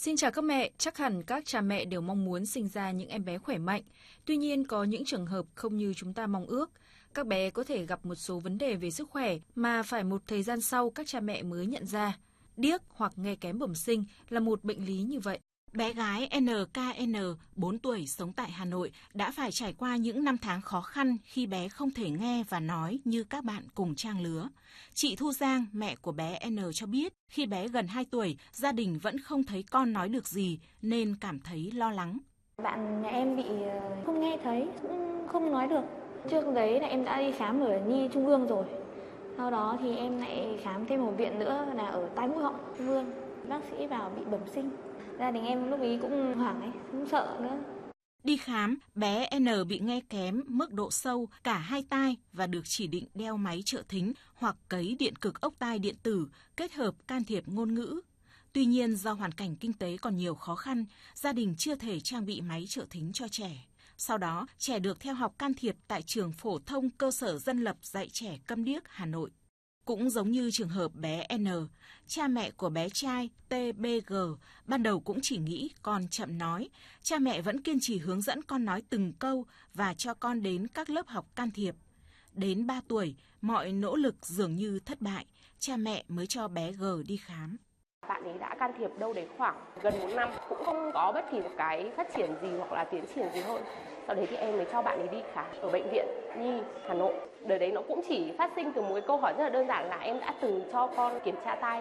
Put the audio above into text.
Xin chào các mẹ, chắc hẳn các cha mẹ đều mong muốn sinh ra những em bé khỏe mạnh. Tuy nhiên có những trường hợp không như chúng ta mong ước. Các bé có thể gặp một số vấn đề về sức khỏe mà phải một thời gian sau các cha mẹ mới nhận ra. Điếc hoặc nghe kém bẩm sinh là một bệnh lý như vậy. Bé gái NKN, 4 tuổi, sống tại Hà Nội, đã phải trải qua những năm tháng khó khăn khi bé không thể nghe và nói như các bạn cùng trang lứa. Chị Thu Giang, mẹ của bé N cho biết, khi bé gần 2 tuổi, gia đình vẫn không thấy con nói được gì nên cảm thấy lo lắng. Bạn nhà em bị không nghe thấy, cũng không nói được. Trước đấy là em đã đi khám ở Nhi Trung ương rồi. Sau đó thì em lại khám thêm một viện nữa là ở tai mũi họng Trung ương. Bác sĩ bảo bị bẩm sinh. Gia đình em lúc ấy cũng hoảng ấy, cũng sợ nữa. Đi khám, bé N bị nghe kém mức độ sâu cả hai tai và được chỉ định đeo máy trợ thính hoặc cấy điện cực ốc tai điện tử kết hợp can thiệp ngôn ngữ. Tuy nhiên do hoàn cảnh kinh tế còn nhiều khó khăn, gia đình chưa thể trang bị máy trợ thính cho trẻ. Sau đó, trẻ được theo học can thiệp tại trường phổ thông cơ sở dân lập dạy trẻ câm điếc Hà Nội. Cũng giống như trường hợp bé N, cha mẹ của bé trai TBG ban đầu cũng chỉ nghĩ con chậm nói. Cha mẹ vẫn kiên trì hướng dẫn con nói từng câu và cho con đến các lớp học can thiệp. Đến 3 tuổi, mọi nỗ lực dường như thất bại, cha mẹ mới cho bé G đi khám. Bạn ấy đã can thiệp đâu đấy khoảng gần 1 năm, cũng không có bất kỳ một cái phát triển gì hoặc là tiến triển gì hơn. Sau đấy thì em mới cho bạn ấy đi khám ở bệnh viện Nhi Hà Nội. Đời đấy nó cũng chỉ phát sinh từ một cái câu hỏi rất là đơn giản là em đã từng cho con kiểm tra tai